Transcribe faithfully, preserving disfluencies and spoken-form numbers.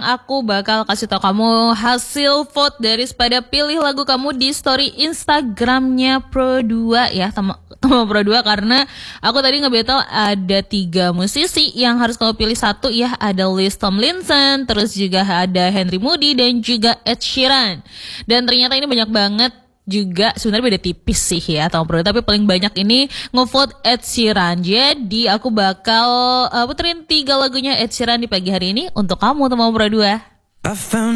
sekarang aku bakal kasih tau kamu hasil vote dari pada pilih lagu kamu di story Instagramnya Pro dua ya, teman teman Pro dua, karena aku tadi nge-battle ada tiga musisi yang harus kamu pilih satu ya, ada Louis Tomlinson, terus juga ada Henry Moody dan juga Ed Sheeran. Dan ternyata ini banyak banget juga, sebenarnya beda tipis sih ya teman Pro, tapi paling banyak ini ngevote Ed Sheeran. Jadi aku bakal uh, puterin tiga lagunya Ed Sheeran di pagi hari ini untuk kamu teman Pro dua.